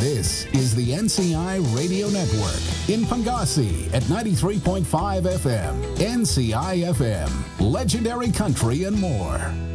This is the NCI Radio Network in Pangasi at 93.5 FM, NCI FM, legendary country and more.